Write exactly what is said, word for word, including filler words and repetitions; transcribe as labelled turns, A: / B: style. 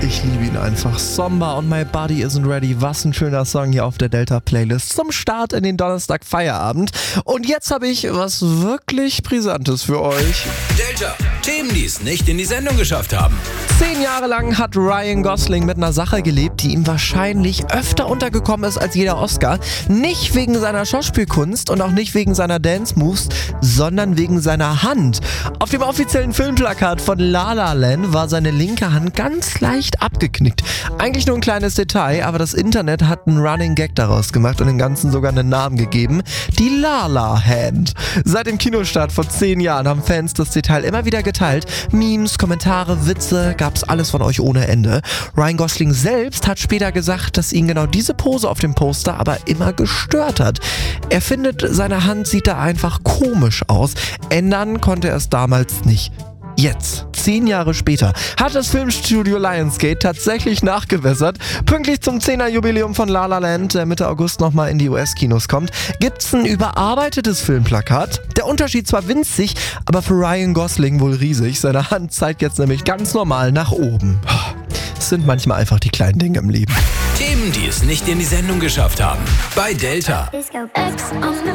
A: Ich liebe ihn einfach. Somber und My Body Isn't Ready. Was ein schöner Song hier auf der Delta-Playlist zum Start in den Donnerstag-Feierabend. Und jetzt habe ich was wirklich Brisantes für euch.
B: Delta, Themen, die es nicht in die Sendung geschafft haben.
A: Zehn Jahre lang hat Ryan Gosling mit einer Sache gelebt, die ihm wahrscheinlich öfter untergekommen ist als jeder Oscar. Nicht wegen seiner Schauspielkunst und auch nicht wegen seiner Dance-Moves, sondern wegen seiner Hand. Auf dem offiziellen Filmplakat von La La Land war seine linke Hand ganz leicht abgeknickt. Eigentlich nur ein kleines Detail, aber das Internet hat einen Running Gag daraus gemacht und dem Ganzen sogar einen Namen gegeben. Die La La Hand. Seit dem Kinostart vor zehn Jahren haben Fans das Detail immer wieder geteilt. Memes, Kommentare, Witze, gab's alles von euch ohne Ende. Ryan Gosling selbst hat später gesagt, dass ihn genau diese Pose auf dem Poster aber immer gestört hat. Er findet, seine Hand sieht da einfach komisch aus. Ändern konnte er es damals nicht. Jetzt, zehn Jahre später, hat das Filmstudio Lionsgate tatsächlich nachgebessert. Pünktlich zum zehner-Jubiläum von La La Land, der Mitte August nochmal in die U S-Kinos kommt, gibt's ein überarbeitetes Filmplakat. Der Unterschied zwar winzig, aber für Ryan Gosling wohl riesig. Seine Hand zeigt jetzt nämlich ganz normal nach oben. Es sind manchmal einfach die kleinen Dinge im Leben.
B: Themen, die es nicht in die Sendung geschafft haben. Bei Delta.